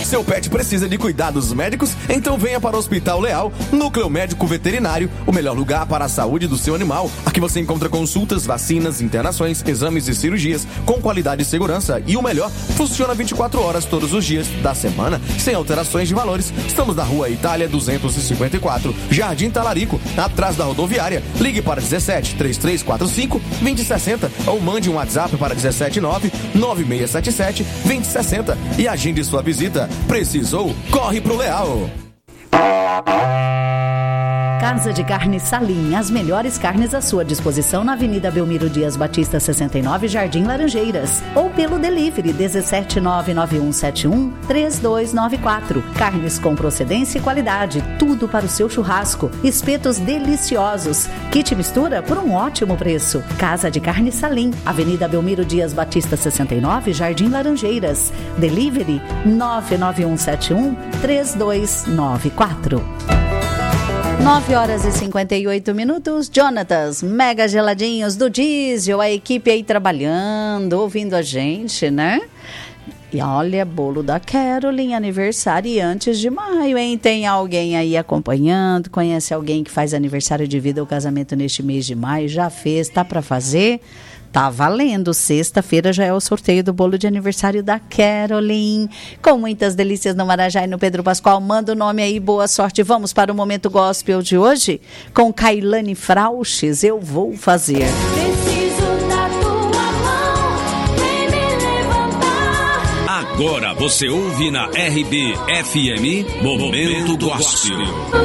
Seu pet precisa de cuidados médicos? Então venha para o Hospital Leal, Núcleo Médico Veterinário, o melhor lugar para a saúde do seu animal. Aqui você encontra consultas, vacinas, internações, exames e cirurgias com qualidade e segurança. E o melhor, funciona 24 horas todos os dias da semana, sem alterações de valores. Estamos na Rua Itália 254, Jardim Talarico, atrás da rodoviária. Ligue para 17 3345 2060 ou mande um WhatsApp para 179 9677 2060 e agende sua visita. Precisou? Corre pro Leal. Casa de Carne Salim, as melhores carnes à sua disposição na Avenida Belmiro Dias Batista 69, Jardim Laranjeiras, ou pelo delivery 17991713294. Carnes com procedência e qualidade, tudo para o seu churrasco. Espetos deliciosos, kit mistura por um ótimo preço. Casa de Carne Salim, Avenida Belmiro Dias Batista 69, Jardim Laranjeiras. Delivery 991713294. 9h58. Jonatas, mega geladinhos do diesel, a equipe aí trabalhando, ouvindo a gente, né? E olha, bolo da Caroline, aniversariantes de maio, hein? Tem alguém aí acompanhando, conhece alguém que faz aniversário de vida ou casamento neste mês de maio, já fez, tá para fazer? Tá valendo, sexta-feira já é o sorteio do bolo de aniversário da Caroline, com muitas delícias no Marajá e no Pedro Pascoal. Manda o nome aí, boa sorte. Vamos para o Momento Gospel de hoje, com Kailane Frauches, Eu Vou Fazer. Preciso da tua mão, vem me levantar. Agora você ouve na RB-FM Momento Gospel.